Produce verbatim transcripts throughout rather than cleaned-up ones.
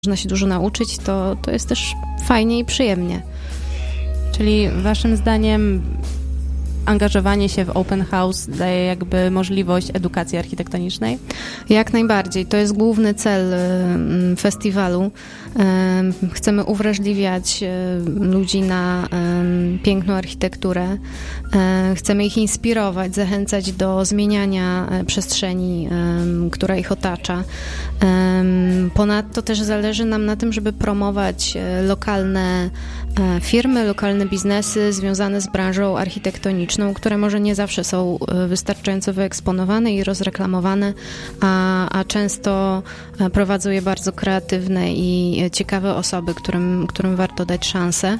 można się dużo nauczyć, to, to jest też fajnie i przyjemnie. Czyli waszym zdaniem angażowanie się w open house daje jakby możliwość edukacji architektonicznej? Jak najbardziej. To jest główny cel festiwalu. Chcemy uwrażliwiać ludzi na piękną architekturę. Chcemy ich inspirować, zachęcać do zmieniania przestrzeni, która ich otacza. Ponadto też zależy nam na tym, żeby promować lokalne firmy, lokalne biznesy związane z branżą architektoniczną, które może nie zawsze są wystarczająco wyeksponowane i rozreklamowane, a, a często prowadzą je bardzo kreatywne i ciekawe osoby, którym, którym warto dać szansę.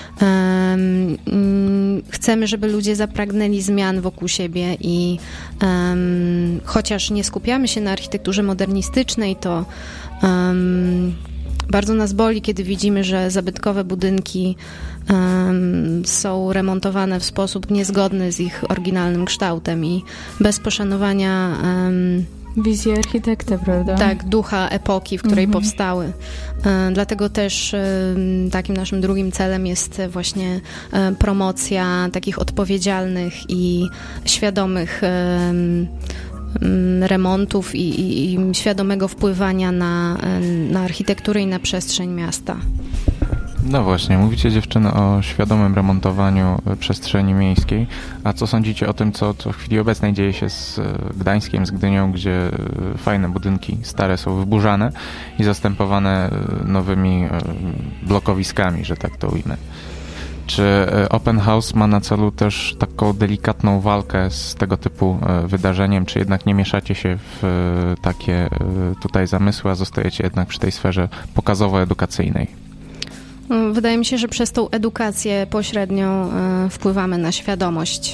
Um, chcemy, żeby ludzie zapragnęli zmian wokół siebie i um, chociaż nie skupiamy się na architekturze modernistycznej, to um, bardzo nas boli, kiedy widzimy, że zabytkowe budynki um, są remontowane w sposób niezgodny z ich oryginalnym kształtem i bez poszanowania um, wizji architekta, prawda? Tak, ducha epoki, w której mhm. powstały. E, dlatego też e, takim naszym drugim celem jest właśnie e, promocja takich odpowiedzialnych i świadomych e, remontów i, i, i świadomego wpływania na, na architekturę i na przestrzeń miasta. No właśnie, mówicie dziewczyny o świadomym remontowaniu przestrzeni miejskiej, a co sądzicie o tym, co, co w chwili obecnej dzieje się z Gdańskiem, z Gdynią, gdzie fajne budynki stare są wyburzane i zastępowane nowymi blokowiskami, że tak to ujmę. Czy Open House ma na celu też taką delikatną walkę z tego typu wydarzeniem, czy jednak nie mieszacie się w takie tutaj zamysły, a zostajecie jednak przy tej sferze pokazowo-edukacyjnej? Wydaje mi się, że przez tą edukację pośrednio wpływamy na świadomość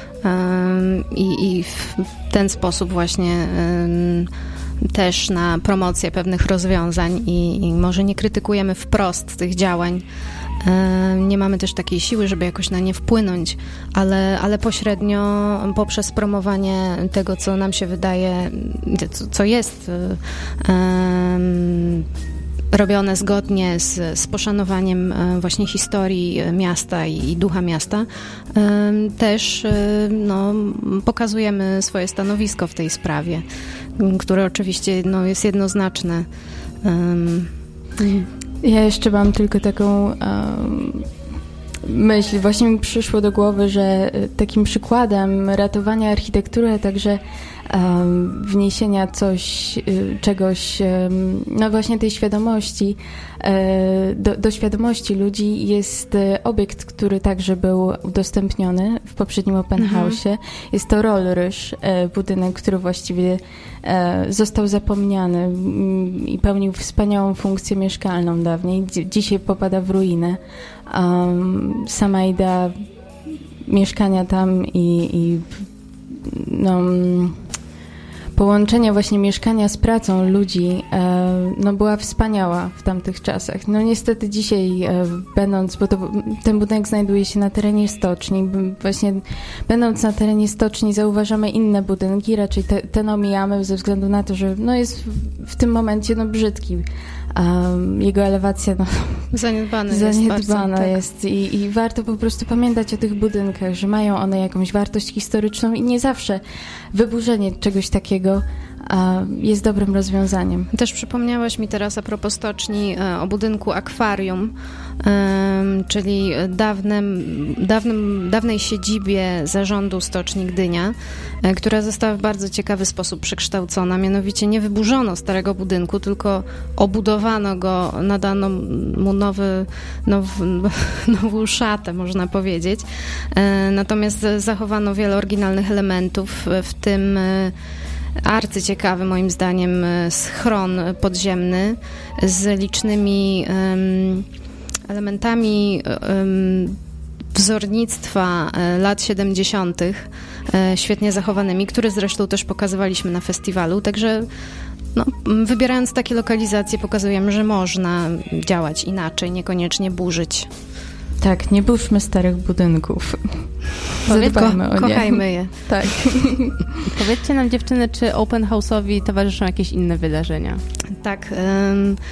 i, i w ten sposób właśnie też na promocję pewnych rozwiązań i, i może nie krytykujemy wprost tych działań. Nie mamy też takiej siły, żeby jakoś na nie wpłynąć, ale, ale pośrednio poprzez promowanie tego, co nam się wydaje, co, co jest um, robione zgodnie z, z poszanowaniem właśnie historii miasta i, i ducha miasta, um, też no, pokazujemy swoje stanowisko w tej sprawie, które oczywiście no, jest jednoznaczne. Um, Ja jeszcze mam tylko taką um, myśl. Właśnie mi przyszło do głowy, że takim przykładem ratowania architektury, a także um, wniesienia coś, czegoś, um, no właśnie tej świadomości, do, do świadomości ludzi jest obiekt, który także był udostępniony w poprzednim Open mhm. House'ie. Jest to Rollryż, budynek, który właściwie został zapomniany i pełnił wspaniałą funkcję mieszkalną dawniej. Dzisiaj popada w ruinę. Um, sama idea mieszkania tam i, i no, połączenia właśnie mieszkania z pracą ludzi e, no, była wspaniała w tamtych czasach. No niestety dzisiaj e, będąc, bo to, ten budynek znajduje się na terenie stoczni, właśnie będąc na terenie stoczni zauważamy inne budynki, raczej te, ten omijamy ze względu na to, że no, jest w, w tym momencie no, brzydki. Um, jego elewacja no, zaniedbana, zaniedbana jest, jest i, i warto po prostu pamiętać o tych budynkach, że mają one jakąś wartość historyczną i nie zawsze wyburzenie czegoś takiego um, jest dobrym rozwiązaniem. Też przypomniałaś mi teraz a propos stoczni o budynku akwarium, um, czyli dawnym, dawnym, dawnej siedzibie zarządu Stoczni Gdynia, która została w bardzo ciekawy sposób przekształcona. Mianowicie nie wyburzono starego budynku, tylko obudowano go, nadano mu nowy, now, nową szatę, można powiedzieć. Natomiast zachowano wiele oryginalnych elementów, w tym arcyciekawy moim zdaniem schron podziemny z licznymi um, elementami um, wzornictwa lat siedemdziesiątych, świetnie zachowanymi, które zresztą też pokazywaliśmy na festiwalu, także no, wybierając takie lokalizacje pokazujemy, że można działać inaczej, niekoniecznie burzyć. Tak, nie burzmy starych budynków. Zadbajmy o nie. Kochajmy je. Tak. Powiedzcie nam, dziewczyny, czy Open House'owi towarzyszą jakieś inne wydarzenia? Tak. Um,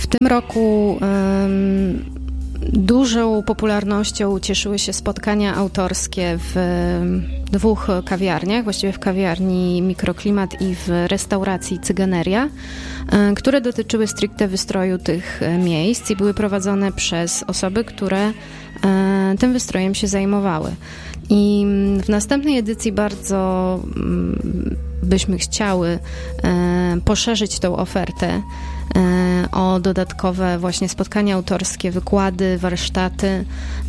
W tym roku um, dużą popularnością cieszyły się spotkania autorskie w dwóch kawiarniach, właściwie w kawiarni Mikroklimat i w restauracji Cyganeria, które dotyczyły stricte wystroju tych miejsc i były prowadzone przez osoby, które tym wystrojem się zajmowały. I w następnej edycji bardzo byśmy chciały poszerzyć tą ofertę o dodatkowe właśnie spotkania autorskie, wykłady, warsztaty,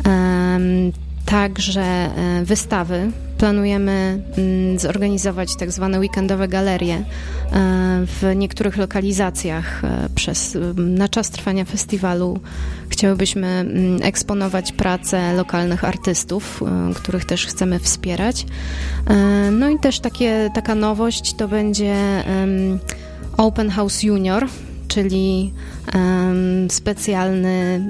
także wystawy. Planujemy zorganizować tak zwane weekendowe galerie w niektórych lokalizacjach przez, na czas trwania festiwalu. Chciałybyśmy eksponować pracę lokalnych artystów, których też chcemy wspierać. No i też takie, taka nowość to będzie Open House Junior, czyli specjalny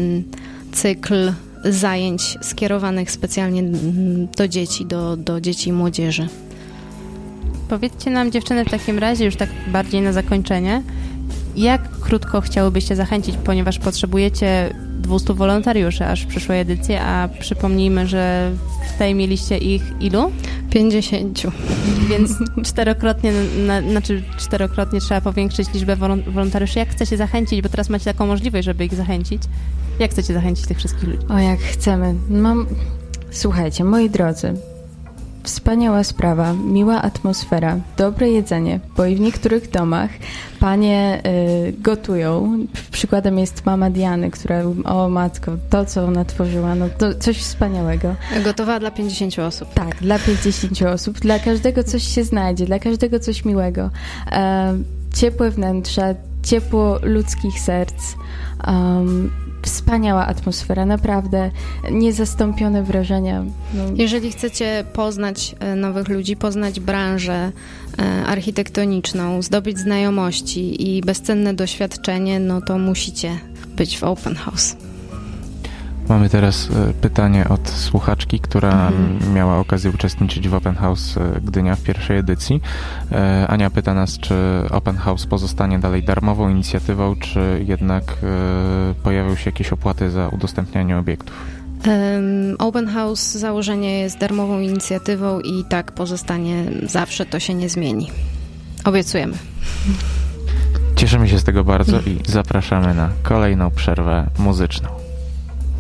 cykl zajęć skierowanych specjalnie do dzieci, do, do dzieci i młodzieży. Powiedzcie nam, dziewczyny, w takim razie, już tak bardziej na zakończenie, jak krótko chciałybyście zachęcić, ponieważ potrzebujecie dwieście wolontariuszy aż w przyszłej edycji, a przypomnijmy, że w tej mieliście ich ilu? pięćdziesięciu. Więc czterokrotnie, na, znaczy czterokrotnie trzeba powiększyć liczbę wolontariuszy. Jak chcecie zachęcić, bo teraz macie taką możliwość, żeby ich zachęcić. Jak chcecie zachęcić tych wszystkich ludzi? O, jak chcemy. Mam... Słuchajcie, moi drodzy, wspaniała sprawa, miła atmosfera, dobre jedzenie, bo i w niektórych domach panie y, gotują. Przykładem jest mama Diany, która, o matko, to co ona tworzyła, no to coś wspaniałego. Gotowała dla pięćdziesięciu osób. Tak, dla pięćdziesięciu osób. Dla każdego coś się znajdzie, dla każdego coś miłego. E, ciepłe wnętrza, ciepło ludzkich serc. Um, Wspaniała atmosfera, naprawdę niezastąpione wrażenia. No. Jeżeli chcecie poznać nowych ludzi, poznać branżę architektoniczną, zdobyć znajomości i bezcenne doświadczenie, no to musicie być w Open House. Mamy teraz pytanie od słuchaczki, która mhm. miała okazję uczestniczyć w Open House Gdynia w pierwszej edycji. Ania pyta nas, czy Open House pozostanie dalej darmową inicjatywą, czy jednak pojawią się jakieś opłaty za udostępnianie obiektów? Open House założenie jest darmową inicjatywą i tak pozostanie zawsze, to się nie zmieni. Obiecujemy. Cieszymy się z tego bardzo i zapraszamy na kolejną przerwę muzyczną.